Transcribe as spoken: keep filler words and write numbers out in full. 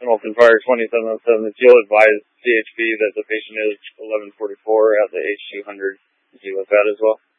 Hamilton Fire twenty-seven oh seven, that you'll advise C H P that the patient is eleven forty-four at the H two hundred. Is he with that as well?